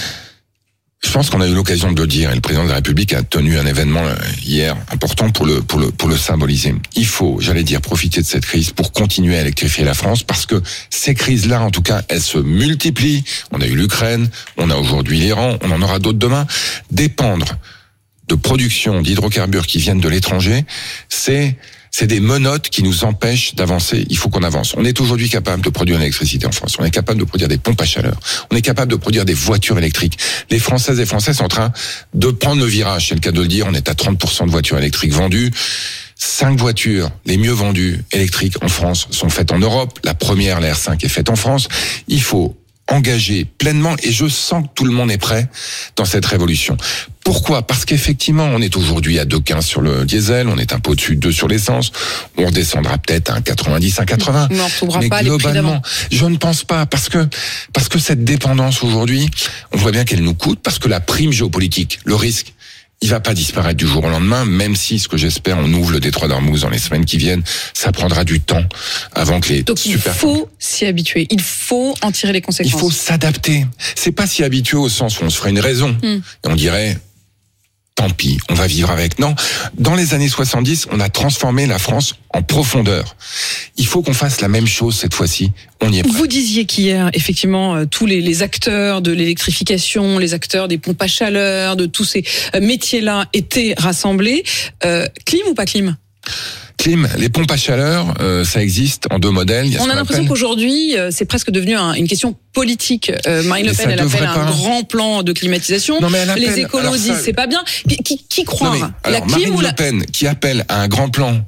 Je pense qu'on a eu l'occasion de le dire et le président de la République a tenu un événement hier important pour le pour le pour le symboliser. Il faut, j'allais dire, profiter de cette crise pour continuer à électrifier la France parce que ces crises-là, en tout cas, elles se multiplient. On a eu l'Ukraine, on a aujourd'hui l'Iran, on en aura d'autres demain. Dépendre de production d'hydrocarbures qui viennent de l'étranger, c'est c'est des menottes qui nous empêchent d'avancer. Il faut qu'on avance. On est aujourd'hui capable de produire l'électricité en France. On est capable de produire des pompes à chaleur. On est capable de produire des voitures électriques. Les Françaises et Français sont en train de prendre le virage. C'est le cas de le dire. On est à trente pour cent de voitures électriques vendues. Cinq voitures, les mieux vendues électriques en France, sont faites en Europe. La première, la R cinq, est faite en France. Il faut engager pleinement et je sens que tout le monde est prêt dans cette révolution. Pourquoi ? Parce qu'effectivement, on est aujourd'hui à deux virgule quinze sur le diesel, on est un peu au-dessus de deux sur l'essence, on redescendra peut-être à un quatre-vingt-dix, un quatre-vingts. Mais on ne retrouvera Mais pas globalement, les prix d'avant. Je ne pense pas, parce que parce que cette dépendance aujourd'hui, on voit bien qu'elle nous coûte, parce que la prime géopolitique, le risque, il va pas disparaître du jour au lendemain, même si, ce que j'espère, on ouvre le détroit d'Ormuz dans les semaines qui viennent, ça prendra du temps avant que les Donc super... il faut s'y habituer, il faut en tirer les conséquences. Il faut s'adapter. C'est pas s'y habituer au sens où on se ferait une raison. Mm. Et on dirait, tant pis, on va vivre avec. Non, dans les années soixante-dix, on a transformé la France en profondeur. Il faut qu'on fasse la même chose cette fois-ci. On y est prêt. Vous disiez qu'hier, effectivement, euh, tous les, les acteurs de l'électrification, les acteurs des pompes à chaleur, de tous ces euh, métiers-là étaient rassemblés. Euh, clim ou pas clim ? Clim, les pompes à chaleur, euh, ça existe en deux modèles. Il y a on a l'impression appelle... qu'aujourd'hui, euh, c'est presque devenu un, une question politique. Euh, Marine Le Pen, elle appelle à un grand plan de climatisation. Non, mais elle appelle... Les écolos disent ça... c'est pas bien. Qui, qui croire non, mais, la alors, clim Marine ou la... Le Pen qui appelle à un grand plan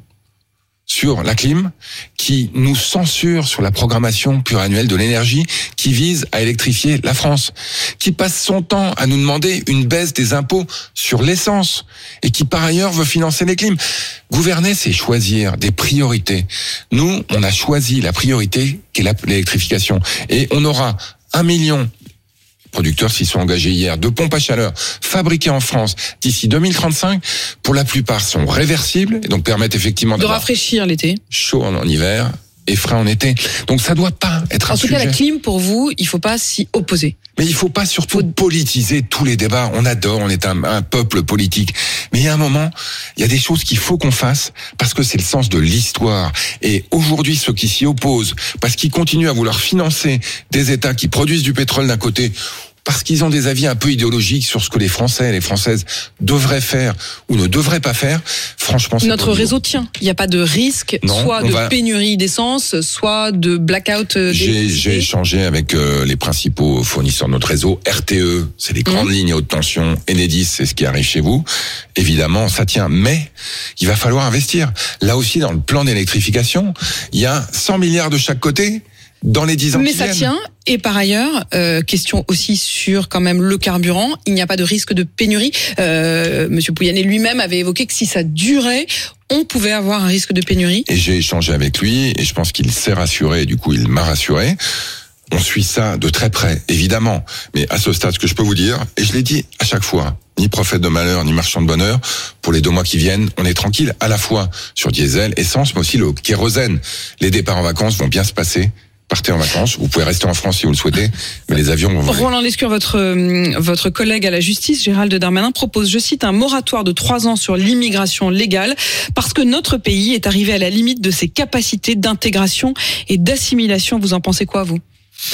sur la clim, qui nous censure sur la programmation pluriannuelle de l'énergie qui vise à électrifier la France, qui passe son temps à nous demander une baisse des impôts sur l'essence et qui par ailleurs veut financer les clims. Gouverner, c'est choisir des priorités. Nous, on a choisi la priorité qui est l'électrification et on aura un million producteurs s'y sont engagés hier, de pompes à chaleur fabriquées en France d'ici deux mille trente-cinq. Pour la plupart, sont réversibles et donc permettent effectivement de rafraîchir l'été, chaud en hiver et frais en été. Donc ça doit pas être un en tout sujet. cas, la clim, pour vous, il faut pas s'y opposer. Mais il faut pas surtout politiser tous les débats. On adore, on est un, un peuple politique. Mais il y a un moment, il y a des choses qu'il faut qu'on fasse parce que c'est le sens de l'histoire. Et aujourd'hui, ceux qui s'y opposent, parce qu'ils continuent à vouloir financer des États qui produisent du pétrole d'un côté, parce qu'ils ont des avis un peu idéologiques sur ce que les Français et les Françaises devraient faire ou ne devraient pas faire, franchement, c'est notre réseau tient. Il n'y a pas de risque, non, soit de va... pénurie d'essence, soit de blackout. J'ai, j'ai échangé avec euh, les principaux fournisseurs de notre réseau. R T E, c'est les grandes mmh. lignes à haute tension. Enedis, c'est ce qui arrive chez vous. Évidemment, ça tient. Mais il va falloir investir. Là aussi, dans le plan d'électrification, il y a cent milliards de chaque côté. dans les dix ans Mais qui ça viennent. tient. Et par ailleurs, euh, question aussi sur quand même le carburant, il n'y a pas de risque de pénurie. Euh, Monsieur Pouyanné lui-même avait évoqué que si ça durait, on pouvait avoir un risque de pénurie. Et j'ai échangé avec lui et je pense qu'il s'est rassuré et du coup il m'a rassuré. On suit ça de très près, évidemment. Mais à ce stade, ce que je peux vous dire, et je l'ai dit à chaque fois, ni prophète de malheur, ni marchand de bonheur, pour les deux mois qui viennent, on est tranquille à la fois sur diesel, essence, mais aussi le kérosène. Les départs en vacances vont bien se passer. Partez en vacances, vous pouvez rester en France si vous le souhaitez, mais les avions vont voler. Roland Lescure, votre euh, votre collègue à la justice, Gérald Darmanin, propose, je cite, un moratoire de trois ans sur l'immigration légale, parce que notre pays est arrivé à la limite de ses capacités d'intégration et d'assimilation. Vous en pensez quoi, vous ?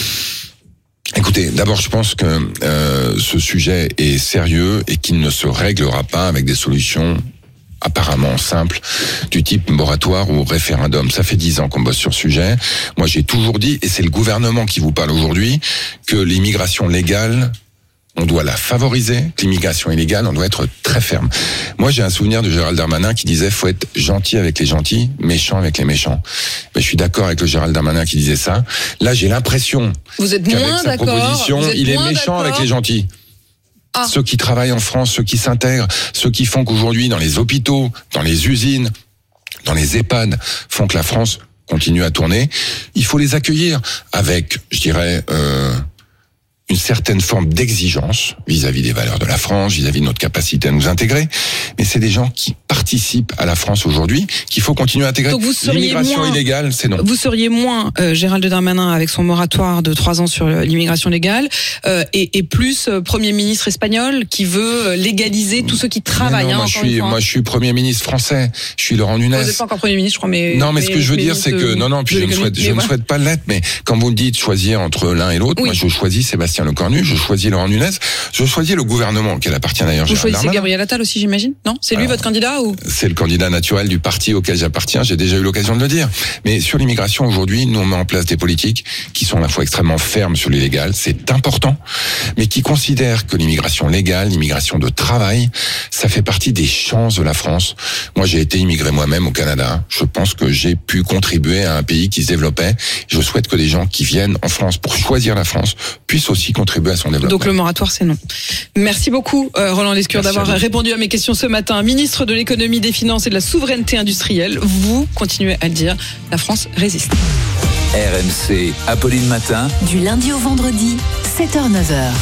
Écoutez, d'abord, je pense que euh, ce sujet est sérieux et qu'il ne se réglera pas avec des solutions apparemment simple, du type moratoire ou référendum. Ça fait dix ans qu'on bosse sur ce sujet. Moi, j'ai toujours dit, et c'est le gouvernement qui vous parle aujourd'hui, que l'immigration légale, on doit la favoriser. L'immigration illégale, on doit être très ferme. Moi, j'ai un souvenir de Gérald Darmanin qui disait, faut être gentil avec les gentils, méchant avec les méchants. Ben, je suis d'accord avec le Gérald Darmanin qui disait ça. Là, j'ai l'impression vous êtes qu'avec moins sa d'accord, proposition, vous êtes il est moins méchant d'accord. avec les gentils. Ah. Ceux qui travaillent en France, ceux qui s'intègrent, ceux qui font qu'aujourd'hui, dans les hôpitaux, dans les usines, dans les EHPAD, font que la France continue à tourner. Il faut les accueillir avec, je dirais, euh, une certaine forme d'exigence vis-à-vis des valeurs de la France, vis-à-vis de notre capacité à nous intégrer. Mais c'est des gens qui participent à la France aujourd'hui, qu'il faut continuer à intégrer. Donc vous seriez L'immigration moins, illégale, c'est non. Vous seriez moins euh, Gérald Darmanin avec son moratoire de trois ans sur l'immigration légale euh, et, et plus euh, Premier ministre espagnol qui veut légaliser tous ceux qui travaillent. Non, hein, moi, je suis, moi, je suis Premier ministre français. Je suis Laurent Nunez. Vous n'êtes pas encore Premier ministre, je crois, mais... Non, mais, mais ce que je veux dire, c'est que... De, non, non, puis je ne souhaite, je ne voilà. souhaite pas l'être, mais quand vous me dites choisir entre l'un et l'autre, oui. moi, je choisis Sébastien Lecornu, je choisis Laurent Nunez, je choisis le gouvernement, auquel appartient d'ailleurs Vous Gérald choisissez Darmanin. Gabriel Attal aussi, j'imagine? Non? C'est lui Alors, votre candidat ou? C'est le candidat naturel du parti auquel j'appartiens, j'ai déjà eu l'occasion de le dire. Mais sur l'immigration, aujourd'hui, nous, on met en place des politiques qui sont à la fois extrêmement fermes sur l'illégal, c'est important, mais qui considèrent que l'immigration légale, l'immigration de travail, ça fait partie des chances de la France. Moi, j'ai été immigré moi-même au Canada. Je pense que j'ai pu contribuer à un pays qui se développait. Je souhaite que les gens qui viennent en France pour choisir la France puissent aussi contribuer à son développement. Donc le moratoire, c'est non. Merci beaucoup, euh, Roland Lescure, d'avoir répondu à mes questions ce matin. Ministre de l'économie, des finances et de la souveraineté industrielle, vous continuez à le dire, la France résiste. R M C, Apolline Matin. Du lundi au vendredi, sept heures neuf heures.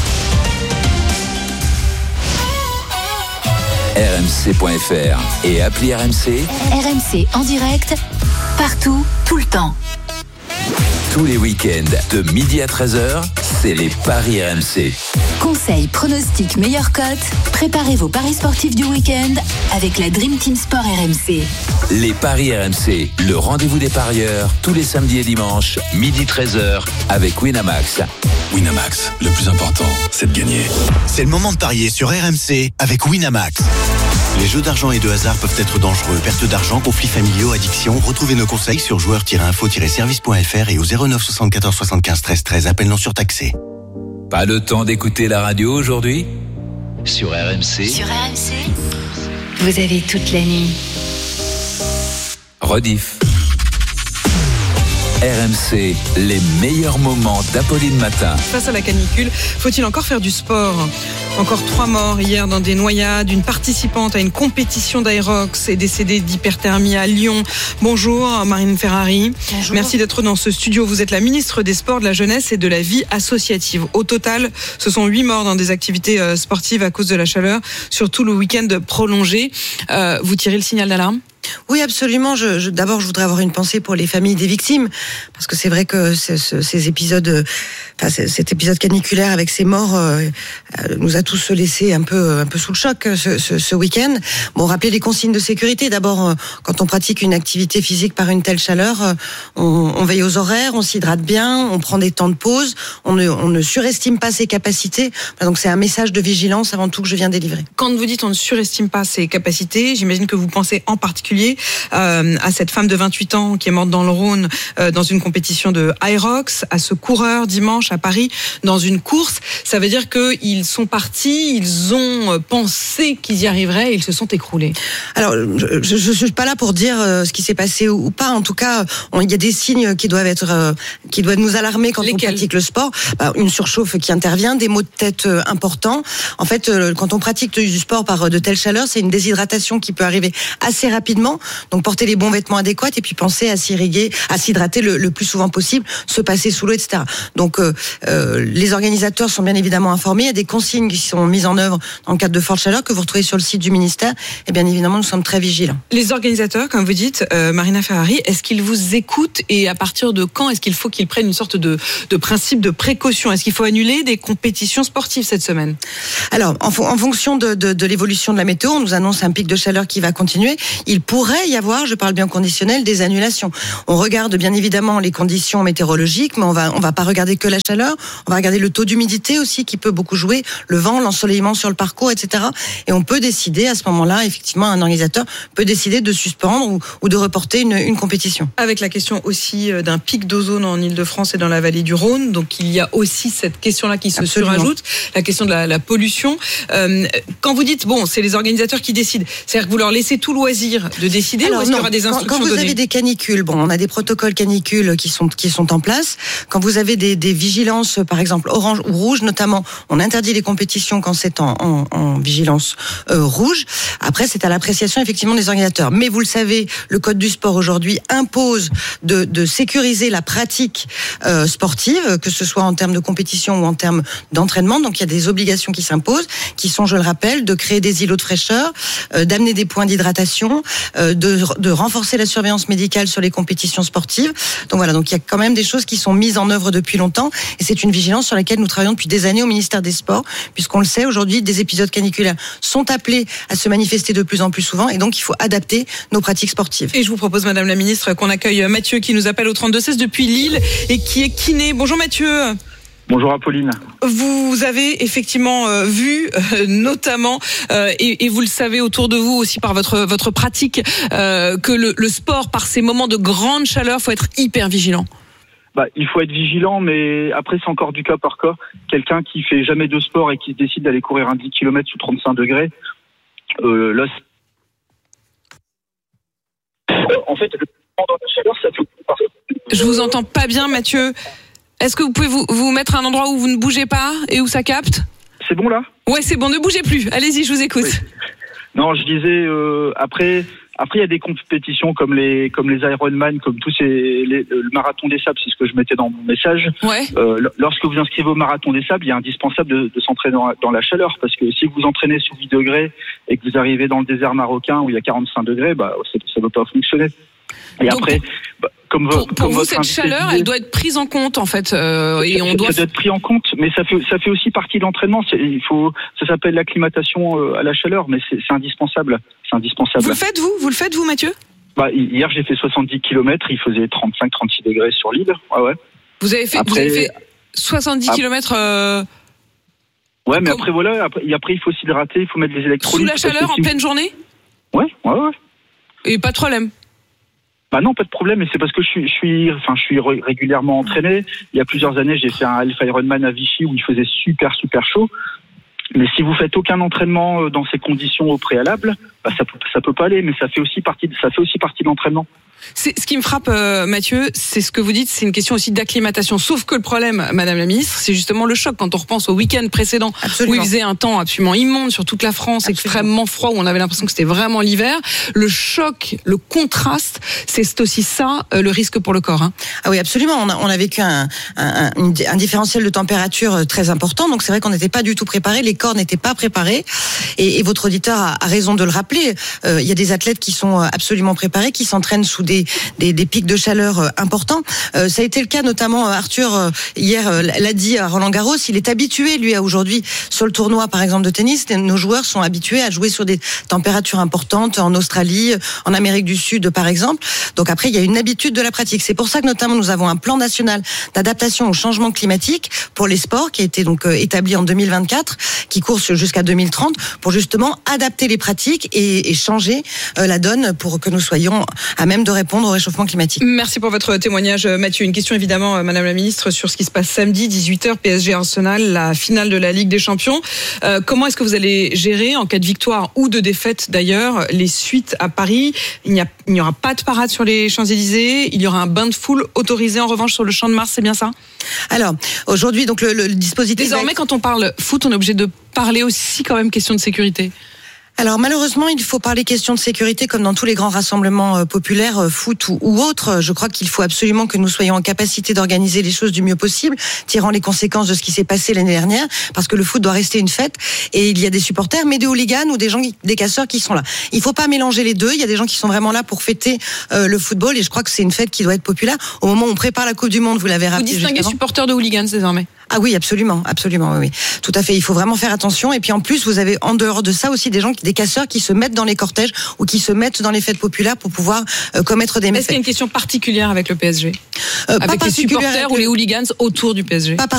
R M C point F R et appli R M C. R M C en direct, partout, tout le temps. Tous les week-ends, de midi à treize heures, c'est les Paris R M C. Conseils, pronostics, meilleures cotes. Préparez vos paris sportifs du week-end avec la Dream Team Sport R M C. Les Paris R M C, le rendez-vous des parieurs, tous les samedis et dimanches, midi treize heures, avec Winamax. Winamax, le plus important, c'est de gagner. C'est le moment de parier sur R M C avec Winamax. Les jeux d'argent et de hasard peuvent être dangereux. Perte d'argent, conflits familiaux, addiction. Retrouvez nos conseils sur joueurs tiret info tiret service point F R et au zéro neuf soixante-quatorze soixante-quinze treize treize. Appel non surtaxé. Pas le temps d'écouter la radio aujourd'hui? Sur R M C. Sur R M C, vous avez toute la nuit. Rediff. R M C, les meilleurs moments d'Apolline Matin. Face à la canicule, faut-il encore faire du sport? Encore trois morts hier dans des noyades. Une participante à une compétition d'Aerox est décédée d'hyperthermie à Lyon. Bonjour Marine Ferrari. Bonjour. Merci d'être dans ce studio. Vous êtes la ministre des Sports, de la Jeunesse et de la Vie associative. Au total, ce sont huit morts dans des activités sportives à cause de la chaleur, surtout le week-end prolongé. Euh, vous tirez le signal d'alarme? Oui, absolument. Je, je, d'abord, je voudrais avoir une pensée pour les familles des victimes, parce que c'est vrai que ce, ce, ces épisodes, enfin, cet épisode caniculaire avec ces morts euh, nous a tous laissés un peu, un peu sous le choc ce, ce, ce week-end. Bon, rappelez les consignes de sécurité. D'abord, euh, quand on pratique une activité physique par une telle chaleur, euh, on, on veille aux horaires, on s'hydrate bien, on prend des temps de pause, on ne, on ne surestime pas ses capacités. Donc, c'est un message de vigilance avant tout que je viens délivrer. Quand vous dites on ne surestime pas ses capacités, j'imagine que vous pensez en particulier particulier euh, à cette femme de vingt-huit ans qui est morte dans le Rhône euh, dans une compétition de Hyrox, à ce coureur dimanche à Paris dans une course. Ça veut dire qu'ils sont partis, ils ont pensé qu'ils y arriveraient et ils se sont écroulés. Alors, je ne suis pas là pour dire euh, ce qui s'est passé ou, ou pas. En tout cas, il y a des signes qui doivent être, euh, qui doivent nous alarmer quand Lesquels? on pratique le sport. Bah, une surchauffe qui intervient, des maux de tête euh, importants. En fait, euh, quand on pratique du sport par de telles chaleurs, c'est une déshydratation qui peut arriver assez rapidement. Donc, porter les bons vêtements adéquats et puis penser à s'irriguer, à s'hydrater le, le plus souvent possible, se passer sous l'eau, et cetera. Donc, euh, euh, les organisateurs sont bien évidemment informés. Il y a des consignes qui sont mises en œuvre dans le cadre de fortes chaleurs que vous retrouvez sur le site du ministère. Et bien évidemment, nous sommes très vigilants. Les organisateurs, comme vous dites, euh, Marina Ferrari, est-ce qu'ils vous écoutent et à partir de quand est-ce qu'il faut qu'ils prennent une sorte de, de principe de précaution? Est-ce qu'il faut annuler des compétitions sportives cette semaine? Alors, en, en fonction de, de, de l'évolution de la météo, on nous annonce un pic de chaleur qui va continuer. Il pourrait y avoir, je parle bien conditionnel, des annulations. On regarde bien évidemment les conditions météorologiques, mais on va on va pas regarder que la chaleur. On va regarder le taux d'humidité aussi qui peut beaucoup jouer, le vent, l'ensoleillement sur le parcours, et cetera. Et on peut décider à ce moment-là, effectivement, un organisateur peut décider de suspendre ou, ou de reporter une, une compétition. Avec la question aussi d'un pic d'ozone en Ile-de-France et dans la vallée du Rhône, donc il y a aussi cette question-là qui se Absolument. surajoute, la question de la, la pollution. Euh, quand vous dites, bon, c'est les organisateurs qui décident, c'est-à-dire que vous leur laissez tout loisir de décider. Alors, ou est-ce qu'il y aura des instructions quand, quand vous données? avez des canicules, bon, on a des protocoles canicules qui sont qui sont en place. Quand vous avez des, des vigilances, par exemple orange ou rouge, notamment, on interdit les compétitions quand c'est en, en, en vigilance euh, rouge. Après, c'est à l'appréciation effectivement des organisateurs. Mais vous le savez, le code du sport aujourd'hui impose de, de sécuriser la pratique euh, sportive, que ce soit en termes de compétition ou en termes d'entraînement. Donc il y a des obligations qui s'imposent, qui sont, je le rappelle, de créer des îlots de fraîcheur, euh, d'amener des points d'hydratation, euh, de, de renforcer la surveillance médicale sur les compétitions sportives. Donc voilà, donc il y a quand même des choses qui sont mises en œuvre depuis longtemps, et c'est une vigilance sur laquelle nous travaillons depuis des années au ministère des Sports, puisqu'on le sait aujourd'hui, des épisodes caniculaires sont appelés à se manifester de plus en plus souvent, et donc il faut adapter nos pratiques sportives. Et je vous propose, Madame la Ministre, qu'on accueille Mathieu qui nous appelle au trente-deux seize depuis Lille et qui est kiné. Bonjour Mathieu. Bonjour Apolline. Vous avez effectivement euh, vu, euh, notamment, euh, et, et vous le savez autour de vous aussi par votre votre pratique, euh, que le, le sport, par ces moments de grande chaleur, faut être hyper vigilant. Bah, il faut être vigilant, mais après c'est encore du cas par cas. Quelqu'un qui fait jamais de sport et qui décide d'aller courir un dix kilomètres sous trente-cinq degrés, euh, là, en fait, le pendant la chaleur, ça fait. Je vous entends pas bien, Mathieu. Est-ce que vous pouvez vous, vous mettre à un endroit où vous ne bougez pas et où ça capte? C'est bon là? Ouais, c'est bon, ne bougez plus. Allez-y, je vous écoute. Oui. Non, je disais, euh, après, après il y a des compétitions comme les comme les Ironman, comme tous ces les, le marathon des sables, c'est ce que je mettais dans mon message. Ouais. Euh, lorsque vous inscrivez au marathon des sables, il est indispensable de, de s'entraîner dans, dans la chaleur, parce que si vous entraînez sous huit degrés et que vous arrivez dans le désert marocain où il y a quarante-cinq degrés, bah ça ne va pas fonctionner. Et Donc, après, bah, comme, pour, comme pour vous, votre cette chaleur, disait, elle doit être prise en compte, en fait, euh, et ça, on doit. Ça doit être pris en compte, mais ça fait ça fait aussi partie de l'entraînement. C'est, il faut, ça s'appelle l'acclimatation euh, à la chaleur, mais c'est, c'est indispensable. C'est indispensable. Vous le faites vous, vous le faites vous, Mathieu? Bah, hier j'ai fait soixante-dix kilomètres, il faisait trente-cinq trente-six degrés sur l'île. Ouais, ouais. Vous avez fait, après, vous avez fait soixante-dix kilomètres. Euh... Ouais, mais après voilà, après, après il faut s'hydrater, il faut mettre des électrolytes. Sous la chaleur, en si... pleine journée? Ouais, ouais, ouais. Et pas de problème? Bah non, pas de problème, mais c'est parce que je suis, je suis, enfin, je suis régulièrement entraîné. Il y a plusieurs années, j'ai fait un Alpha Ironman à Vichy où il faisait super, super chaud. Mais si vous faites aucun entraînement dans ces conditions au préalable, bah ça peut, ça peut pas aller. Mais ça fait aussi partie, de, ça fait aussi partie de l'entraînement. C'est, ce qui me frappe, euh, Mathieu, c'est ce que vous dites, c'est une question aussi d'acclimatation. Sauf que le problème, Madame la Ministre, c'est justement le choc. Quand on repense au week-end précédent, absolument, où il faisait un temps absolument immonde sur toute la France, absolument, extrêmement froid, où on avait l'impression que c'était vraiment l'hiver. Le choc, le contraste, c'est aussi ça, euh, le risque pour le corps. Hein. Ah oui, absolument. On a, on a vécu un, un, un, un différentiel de température très important. Donc c'est vrai qu'on n'était pas du tout préparés. Les corps n'étaient pas préparés. Et, et votre auditeur a, a raison de le rappeler. Euh, il y a des athlètes qui sont absolument préparés, qui s'entraînent sous des, des, des pics de chaleur importants. Euh, ça a été le cas notamment, Arthur hier l'a dit à Roland Garros, il est habitué lui à aujourd'hui sur le tournoi par exemple de tennis, nos joueurs sont habitués à jouer sur des températures importantes en Australie, en Amérique du Sud par exemple. Donc après il y a une habitude de la pratique. C'est pour ça que notamment nous avons un plan national d'adaptation au changement climatique pour les sports qui a été donc établi en deux mille vingt-quatre, qui court jusqu'à deux mille trente pour justement adapter les pratiques et, et changer la donne pour que nous soyons à même de répondre au réchauffement climatique. Merci pour votre témoignage Mathieu. Une question évidemment Madame la Ministre sur ce qui se passe samedi dix-huit heures P S G Arsenal, la finale de la Ligue des Champions. Euh, comment est-ce que vous allez gérer en cas de victoire ou de défaite d'ailleurs les suites à Paris? Il n'y a, il n'y aura pas de parade sur les Champs-Élysées, il y aura un bain de foule autorisé en revanche sur le Champ de Mars, c'est bien ça? Alors aujourd'hui donc le, le dispositif. Désormais quand on parle foot on est obligé de parler aussi quand même question de sécurité. Alors malheureusement, il faut parler question de sécurité comme dans tous les grands rassemblements populaires, foot ou, ou autres. Je crois qu'il faut absolument que nous soyons en capacité d'organiser les choses du mieux possible, tirant les conséquences de ce qui s'est passé l'année dernière, parce que le foot doit rester une fête et il y a des supporters, mais des hooligans ou des gens, des casseurs qui sont là. Il faut pas mélanger les deux. Il y a des gens qui sont vraiment là pour fêter euh, le football et je crois que c'est une fête qui doit être populaire. Au moment où on prépare la Coupe du Monde, vous l'avez rappelé. Vous distinguez supporters de hooligans désormais? Ah oui, absolument, absolument, oui, oui, tout à fait. Il faut vraiment faire attention. Et puis en plus, vous avez en dehors de ça aussi des gens, des casseurs qui se mettent dans les cortèges ou qui se mettent dans les fêtes populaires pour pouvoir euh, commettre des méfaits. Est-ce qu'il y a une question particulière avec le P S G, euh, avec les supporters ou les hooligans autour du P S G? Pas